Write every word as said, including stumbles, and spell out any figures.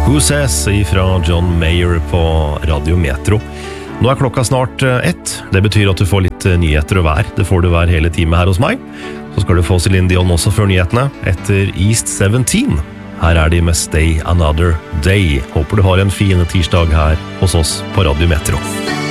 Who Says fra John Mayer på Radio Metro. Nå er klokka snart ett. Det betyr at du får litt nyheter og vær. Det får du hver hele time her hos meg. Så skal du få Celine Dion også før nyhetene, etter East seventeen. Her er de med Stay Another Day. Håper du har en fin tirsdag her hos oss på Radio Metro.